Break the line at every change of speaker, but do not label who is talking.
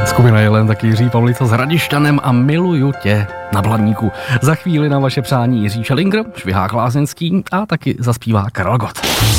Skupina Jelen, taky Jiří Pavlica s Hradišťanem a Miluju tě na Blaníku. Za chvíli na vaše přání Jiří Šelinger, Švihák Lázeňský a taky zaspívá Karel Gott.